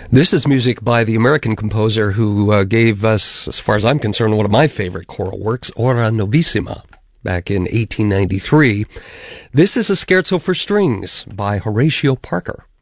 This is music by the American composer who gave us, as far as I'm concerned, one of my favorite choral works, Ora Novissima, back in 1893. This is a scherzo for strings by Horatio Parker.